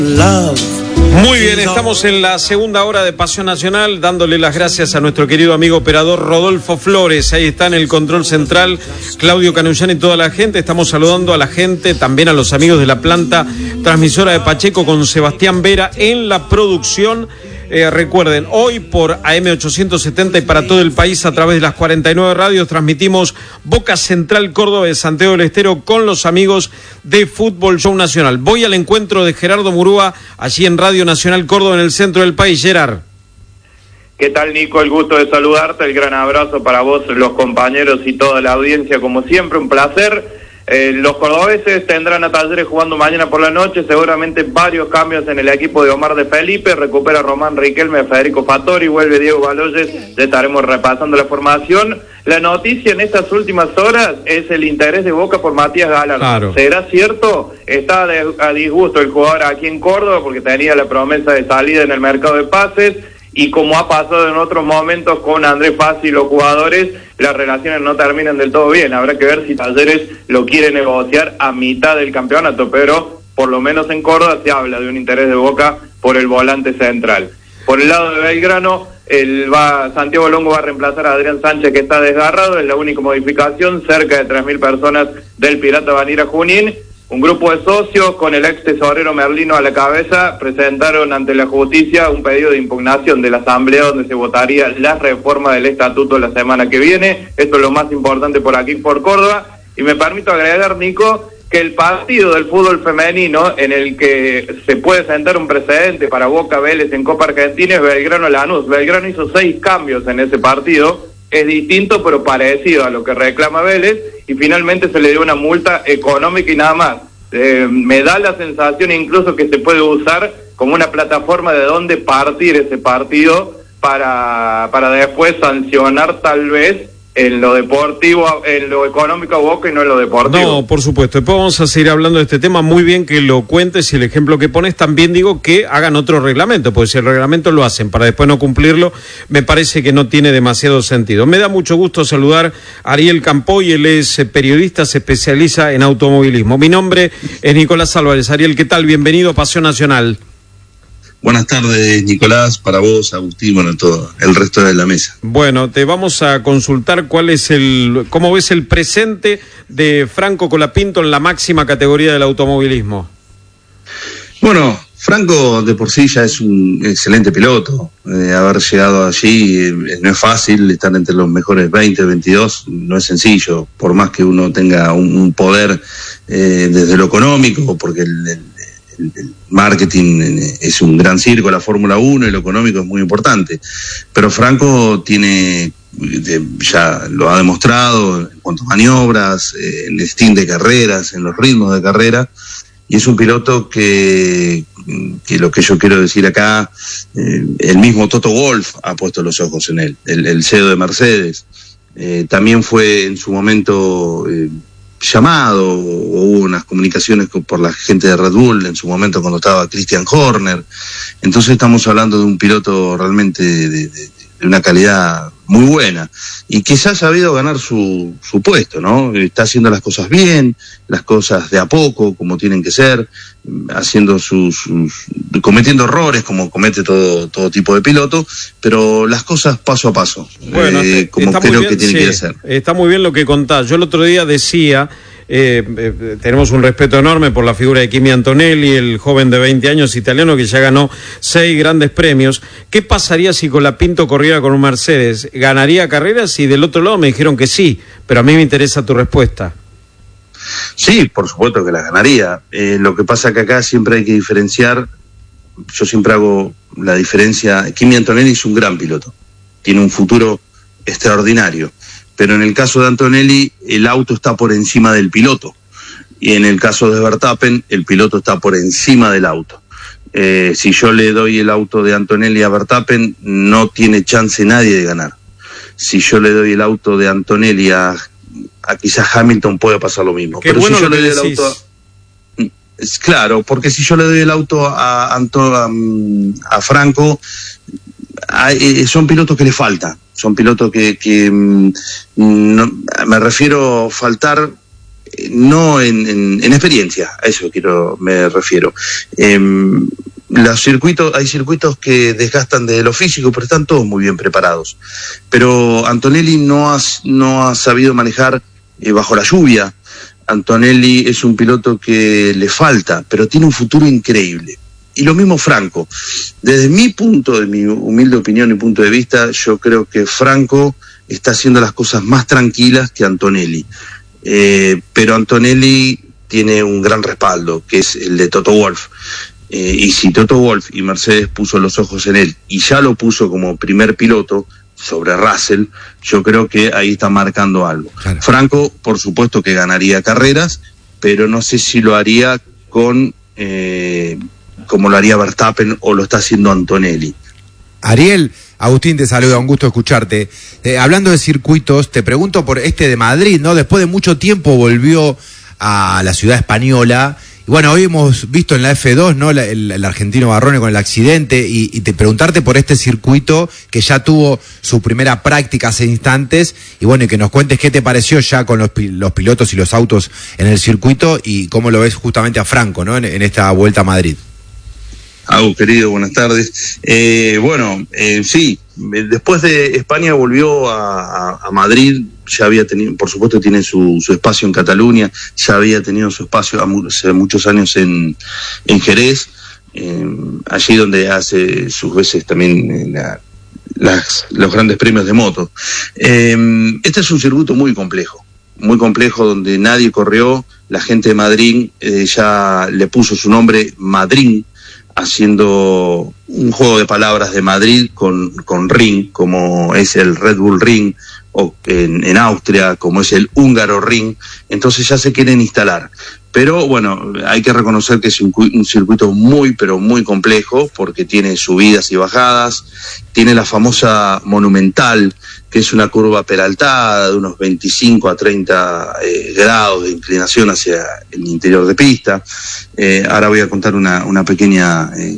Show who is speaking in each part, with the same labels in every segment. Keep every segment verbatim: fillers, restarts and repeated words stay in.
Speaker 1: Muy bien, estamos en la segunda hora de Pasión Nacional, dándole las gracias a nuestro querido amigo operador Rodolfo Flores. Ahí está en el control central Claudio Canullán y toda la gente. Estamos saludando a la gente, también a los amigos de la planta transmisora de Pacheco, con Sebastián Vera en la producción. Eh, recuerden, hoy por A M ochocientos setenta y para todo el país a través de las cuarenta y nueve radios transmitimos Boca Central Córdoba de Santiago del Estero con los amigos de Fútbol Show Nacional. Voy al encuentro de Gerardo Murúa allí en Radio Nacional Córdoba, en el centro del país. Gerard.
Speaker 2: ¿Qué tal, Nico? El gusto de saludarte, el gran abrazo para vos, los compañeros y toda la audiencia, como siempre, un placer. Eh, los cordobeses tendrán a Talleres jugando mañana por la noche, seguramente varios cambios en el equipo de Omar de Felipe, recupera Román Riquelme, Federico Fattori, vuelve Diego Baloyes, le estaremos repasando la formación. La noticia en estas últimas horas es el interés de Boca por Matías Galarza. Claro. ¿Será cierto? Está de, a disgusto el jugador aquí en Córdoba porque tenía la promesa de salida en el mercado de pases. Y como ha pasado en otros momentos con Andrés Paz y los jugadores, las relaciones no terminan del todo bien. Habrá que ver si Talleres lo quiere negociar a mitad del campeonato, pero por lo menos en Córdoba se habla de un interés de Boca por el volante central. Por el lado de Belgrano, el va, Santiago Longo va a reemplazar a Adrián Sánchez, que está desgarrado, es la única modificación. Cerca de tres mil personas del Pirata van a ir a Junín. Un grupo de socios, con el ex tesorero Merlino a la cabeza, presentaron ante la justicia un pedido de impugnación de la asamblea donde se votaría la reforma del estatuto la semana que viene. Esto es lo más importante por aquí, por Córdoba. Y me permito agregar, Nico, que el partido del fútbol femenino en el que se puede sentar un precedente para Boca Vélez en Copa Argentina es Belgrano-Lanús. Belgrano hizo seis cambios en ese partido. Es distinto pero parecido a lo que reclama Vélez, y finalmente se le dio una multa económica y nada más. Eh, me da la sensación incluso que se puede usar como una plataforma de dónde partir ese partido para, para después sancionar tal vez en lo deportivo, en lo económico a Boca y no en lo deportivo.
Speaker 1: No, por supuesto. Después vamos a seguir hablando de este tema. Muy bien que lo cuentes y el ejemplo que pones. También digo que hagan otro reglamento, porque si el reglamento lo hacen para después no cumplirlo, me parece que no tiene demasiado sentido. Me da mucho gusto saludar a Ariel Campoy. Él es periodista, se especializa en automovilismo. Mi nombre es Nicolás Álvarez. Ariel, ¿qué tal? Bienvenido a Pasión Nacional.
Speaker 3: Buenas tardes, Nicolás, para vos, Agustín, bueno, todo el resto de la mesa.
Speaker 1: Bueno, te vamos a consultar cuál es el, cómo ves el presente de Franco Colapinto en la máxima categoría del automovilismo.
Speaker 3: Bueno, Franco de por sí ya es un excelente piloto. Eh, haber llegado allí eh, no es fácil, estar entre los mejores veinte, veintidós, no es sencillo, por más que uno tenga un, un poder eh, desde lo económico, porque el, el el marketing es un gran circo, la Fórmula uno, y lo económico es muy importante. Pero Franco tiene, ya lo ha demostrado en cuanto a maniobras, en el stint de carreras, en los ritmos de carrera, y es un piloto que, que lo que yo quiero decir acá, eh, el mismo Toto Wolff ha puesto los ojos en él, el, el C E O de Mercedes. Eh, también fue en su momento Eh, llamado, o hubo unas comunicaciones por la gente de Red Bull en su momento cuando estaba Christian Horner. Entonces estamos hablando de un piloto realmente de, de, de una calidad muy buena y que se ha sabido ganar su, su puesto, ¿no? Está haciendo las cosas bien, las cosas de a poco, como tienen que ser, haciendo sus, sus cometiendo errores como comete todo, todo tipo de piloto, pero las cosas paso a paso, bueno, eh, como creo bien, que tienen sí, que hacer.
Speaker 1: Está muy bien lo que contás. Yo el otro día decía, eh, eh, tenemos un respeto enorme por la figura de Kimi Antonelli, el joven de veinte años italiano que ya ganó seis grandes premios. ¿Qué pasaría si Colapinto corriera con un Mercedes? ¿Ganaría carreras? Y del otro lado me dijeron que sí, pero a mí me interesa tu respuesta.
Speaker 3: Sí, por supuesto que la ganaría. Eh, lo que pasa que acá siempre hay que diferenciar, yo siempre hago la diferencia. Kimi Antonelli es un gran piloto, tiene un futuro extraordinario, pero en el caso de Antonelli el auto está por encima del piloto, y en el caso de Verstappen el piloto está por encima del auto. Eh, si yo le doy el auto de Antonelli a Verstappen, no tiene chance nadie de ganar. Si yo le doy el auto de Antonelli a, a quizás Hamilton, puede pasar lo mismo.
Speaker 1: Qué
Speaker 3: pero
Speaker 1: bueno
Speaker 3: si yo
Speaker 1: lo
Speaker 3: le doy
Speaker 1: que
Speaker 3: el auto a, es claro, porque si yo le doy el auto a, a, a, a Franco, a, eh, son pilotos que le faltan. Son pilotos que, que no, me refiero a faltar no en, en, en experiencia, a eso quiero me refiero. Eh, los circuitos, hay circuitos que desgastan de lo físico, pero están todos muy bien preparados. Pero Antonelli no ha, no ha sabido manejar eh, bajo la lluvia. Antonelli es un piloto que le falta, pero tiene un futuro increíble. Y lo mismo Franco. Desde mi punto, de mi humilde opinión y punto de vista, yo creo que Franco está haciendo las cosas más tranquilas que Antonelli. Eh, pero Antonelli tiene un gran respaldo, que es el de Toto Wolff. Eh, y si Toto Wolff y Mercedes puso los ojos en él, y ya lo puso como primer piloto sobre Russell, yo creo que ahí está marcando algo. Claro. Franco, por supuesto que ganaría carreras, pero no sé si lo haría con eh, como lo haría Verstappen o lo está haciendo Antonelli.
Speaker 4: Ariel, Agustín te saluda, un gusto escucharte. Eh, hablando de circuitos, te pregunto por este de Madrid, ¿no? Después de mucho tiempo volvió a la ciudad española. Y bueno, hoy hemos visto en la F dos, ¿no? La, el, el argentino Barrone con el accidente, y, y te preguntarte por este circuito que ya tuvo su primera práctica hace instantes, y bueno, y que nos cuentes qué te pareció ya con los, los pilotos y los autos en el circuito, y cómo lo ves justamente a Franco, ¿no? En, en esta vuelta a Madrid.
Speaker 3: Au, querido, buenas tardes. Eh, bueno, eh, sí, después de España volvió a, a, a Madrid, ya había tenido, por supuesto tiene su, su espacio en Cataluña, ya había tenido su espacio hace muchos años en, en Jerez, eh, allí donde hace sus veces también la, las, los grandes premios de moto. Eh, este es un circuito muy complejo, muy complejo, donde nadie corrió. La gente de Madrid eh, ya le puso su nombre Madrid, haciendo un juego de palabras de Madrid con, con Ring, como es el Red Bull Ring, o en, en Austria, como es el húngaro Ring. Entonces ya se quieren instalar. Pero bueno, hay que reconocer que es un, un circuito muy, pero muy complejo, porque tiene subidas y bajadas, tiene la famosa Monumental, que es una curva peraltada de unos veinticinco a treinta eh, grados de inclinación hacia el interior de pista. Eh, ahora voy a contar una, una pequeña eh,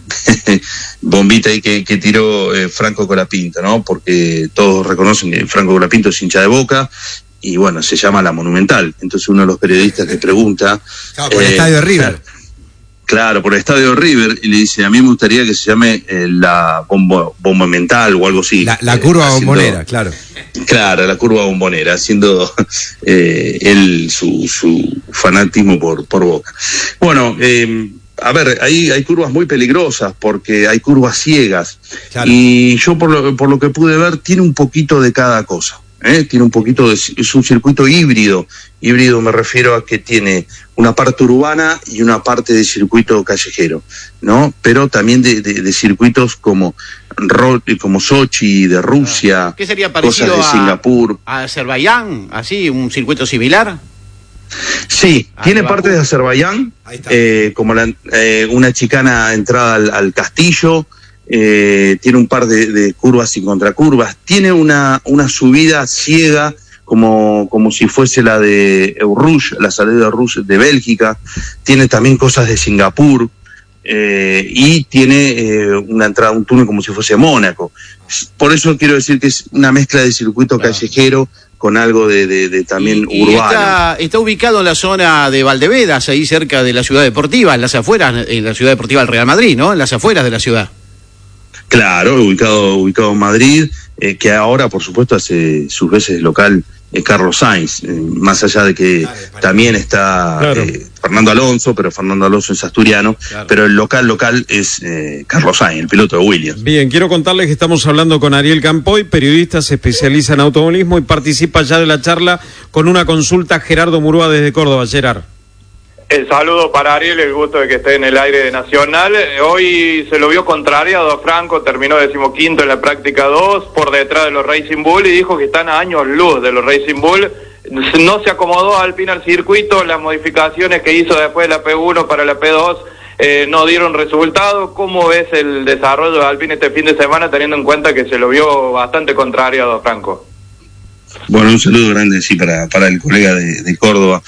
Speaker 3: bombita ahí que, que tiró eh, Franco Colapinto, ¿no? Porque todos reconocen que Franco Colapinto es hincha de Boca, y bueno, se llama la Monumental. Entonces uno de los periodistas le pregunta...
Speaker 4: Claro, por eh, el estadio de River.
Speaker 3: Claro, por el estadio de River, y le dice, a mí me gustaría que se llame eh, la bombo, bomba mental o algo así.
Speaker 4: La, la curva eh, haciendo, bombonera, claro.
Speaker 3: Claro, la curva bombonera, haciendo eh, él su, su fanatismo por, por Boca. Bueno, eh, a ver, hay, hay curvas muy peligrosas, porque hay curvas ciegas, claro. Y yo por lo, por lo que pude ver, tiene un poquito de cada cosa. ¿Eh? Tiene un poquito de, es un circuito híbrido. Híbrido me refiero a que tiene una parte urbana y una parte de circuito callejero, ¿no? Pero también de, de, de circuitos como como Sochi, de Rusia,
Speaker 5: ¿qué sería parecido
Speaker 3: cosas de
Speaker 5: a,
Speaker 3: Singapur,
Speaker 5: a Azerbaiyán, así, un circuito similar?
Speaker 3: Sí, ah, tiene partes de Azerbaiyán, eh, como la, eh, una chicana entrada al, al castillo. Eh, tiene un par de, de curvas y contracurvas, tiene una, una subida ciega como, como si fuese la de Eau-Rouge, la salida de Eau-Rouge de Bélgica, tiene también cosas de Singapur, eh, y tiene eh, una entrada, un túnel como si fuese Mónaco. Por eso quiero decir que es una mezcla de circuito claro. callejero con algo de, de, de también y, urbano.
Speaker 5: Y está, está ubicado en la zona de Valdevedas, ahí cerca de la ciudad deportiva, en las afueras, en la ciudad deportiva del Real Madrid, ¿no? En las afueras de la ciudad.
Speaker 3: Claro, ubicado ubicado en Madrid, eh, que ahora, por supuesto, hace sus veces local eh, Carlos Sainz, eh, más allá de que claro, también está claro. eh, Fernando Alonso, pero Fernando Alonso es asturiano, claro. pero el local local es eh, Carlos Sainz, el piloto de Williams.
Speaker 1: Bien, quiero contarles que estamos hablando con Ariel Campoy, periodista, se especializa en automovilismo y participa ya de la charla con una consulta Gerardo Murúa desde Córdoba. Gerard.
Speaker 2: El saludo para Ariel, el gusto de que esté en el aire de Nacional. Hoy se lo vio contrariado a Franco, terminó decimoquinto en la práctica dos, por detrás de los Racing Bull, y dijo que están a años luz de los Racing Bull. No se acomodó Alpine al circuito, las modificaciones que hizo después de la P uno para la P dos eh, no dieron resultado. ¿Cómo ves el desarrollo de Alpine este fin de semana, teniendo en cuenta que se lo vio bastante contrariado a Franco?
Speaker 3: Bueno, un saludo grande, sí, para, para el colega de, de Córdoba.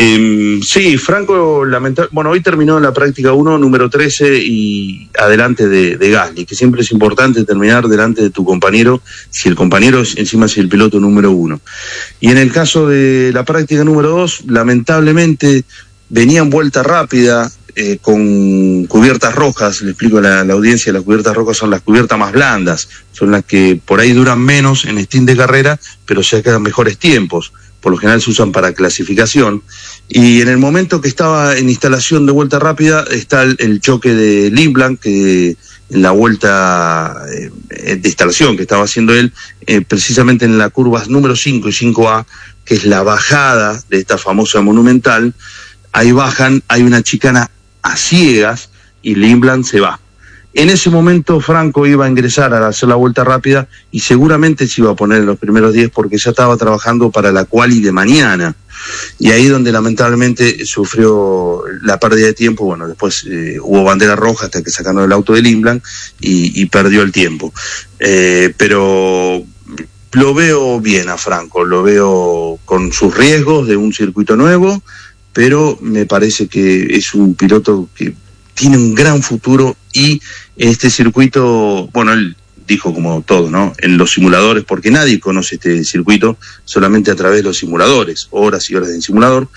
Speaker 3: Eh, sí, Franco, lamentable, bueno, hoy terminó la práctica uno, número trece, y adelante de, de Gasly, que siempre es importante terminar delante de tu compañero, si el compañero es, encima es el piloto número uno. Y en el caso de la práctica número dos, lamentablemente venía en vuelta rápida, Eh, con cubiertas rojas. Le explico a la, la audiencia, las cubiertas rojas son las cubiertas más blandas, son las que por ahí duran menos en stint de carrera, pero se sacan mejores tiempos, por lo general se usan para clasificación, y en el momento que estaba en instalación de vuelta rápida está el, el choque de Lindblad, que en la vuelta eh, de instalación que estaba haciendo él, eh, precisamente en las curvas número cinco y cinco A, que es la bajada de esta famosa Monumental, ahí bajan, hay una chicana a ciegas y Lindblad se va. En ese momento Franco iba a ingresar a hacer la vuelta rápida y seguramente se iba a poner en los primeros diez porque ya estaba trabajando para la quali de mañana. Y ahí donde lamentablemente sufrió la pérdida de tiempo. Bueno, después eh, hubo bandera roja hasta que sacaron el auto de Lindblad y, y perdió el tiempo. Eh, pero lo veo bien a Franco, lo veo con sus riesgos de un circuito nuevo, pero me parece que es un piloto que tiene un gran futuro y este circuito, bueno, él dijo como todo, ¿no? En los simuladores, porque nadie conoce este circuito solamente a través de los simuladores, horas y horas de simulador,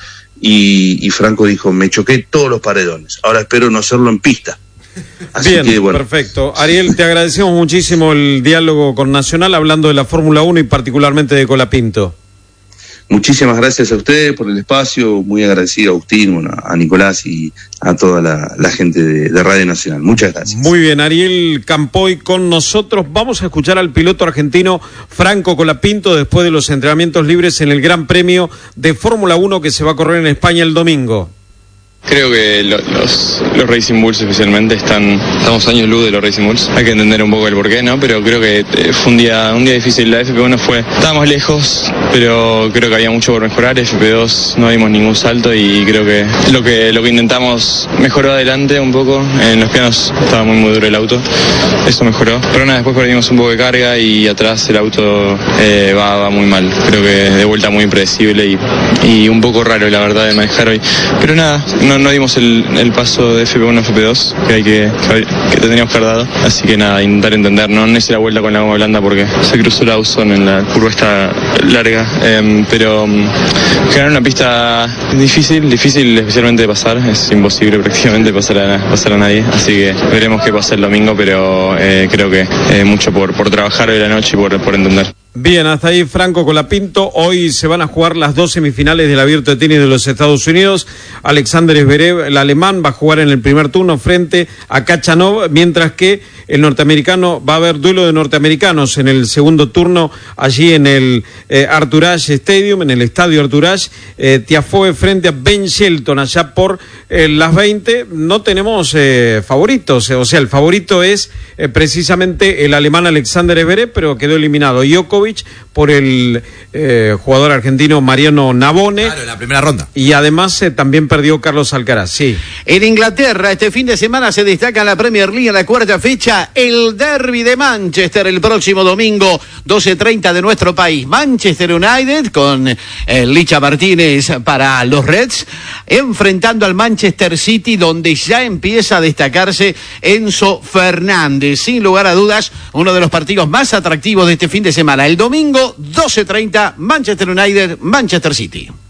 Speaker 3: y, y Franco dijo, me choqué todos los paredones, ahora espero no hacerlo en pista. Así
Speaker 1: Bien,
Speaker 3: que, bueno.
Speaker 1: Perfecto. Ariel, te agradecemos muchísimo el diálogo con Nacional, hablando de la Fórmula uno y particularmente de Colapinto.
Speaker 3: Muchísimas gracias a ustedes por el espacio, muy agradecido a Agustín, bueno, a Nicolás y a toda la, la gente de, de Radio Nacional. Muchas gracias.
Speaker 1: Muy bien, Ariel Campoy con nosotros. Vamos a escuchar al piloto argentino Franco Colapinto después de los entrenamientos libres en el Gran Premio de Fórmula uno que se va a correr en España el domingo.
Speaker 6: Creo que lo, los, los Racing Bulls especialmente están, estamos años luz de los Racing Bulls. Hay que entender un poco el porqué, ¿no? Pero creo que eh, fue un día, un día difícil. La F P uno fue, estábamos lejos, pero creo que había mucho por mejorar. F P dos no dimos ningún salto y creo que lo que lo que intentamos mejoró adelante un poco. En los pianos estaba muy muy duro el auto, eso mejoró. Pero nada, después perdimos un poco de carga y atrás el auto eh, va, va muy mal. Creo que de vuelta muy impredecible y, y un poco raro la verdad de manejar hoy. Pero nada, no, no dimos el, el paso de F P uno a F P dos que hay que, que, que teníamos que haber dado. Así que nada, intentar entender. No, no hice la vuelta con la goma blanda porque se cruzó la Austin en la curva esta larga. Eh, pero um, generar una pista difícil, difícil especialmente de pasar. Es imposible prácticamente pasar a, pasar a nadie. Así que veremos qué pasa el domingo, pero eh, creo que eh, mucho por, por trabajar hoy la noche y por, por entender.
Speaker 1: Bien, hasta ahí Franco Colapinto. Hoy se van a jugar las dos semifinales del Abierto de Tenis de los Estados Unidos. Alexander Zverev, el alemán, va a jugar en el primer turno frente a Khachanov, mientras que el norteamericano, va a haber duelo de norteamericanos en el segundo turno, allí en el eh, Arthur Ashe Stadium, en el estadio Arthur Ashe. eh, Tiafoe frente a Ben Shelton, allá por eh, las veinte. No tenemos eh, favoritos, o sea, el favorito es eh, precisamente el alemán Alexander Zverev, pero quedó eliminado Djokovic por el eh, jugador argentino Mariano Navone.
Speaker 4: Claro, en la primera ronda.
Speaker 1: Y además eh, también perdió Carlos Alcaraz, sí.
Speaker 5: En Inglaterra, este fin de semana se destaca la Premier League en la cuarta fecha, el derbi de Manchester el próximo domingo, doce treinta de nuestro país. Manchester United con eh, Licha Martínez para los Reds, enfrentando al Manchester City, donde ya empieza a destacarse Enzo Fernández. Sin lugar a dudas, uno de los partidos más atractivos de este fin de semana. El domingo, doce treinta, Manchester United, Manchester City.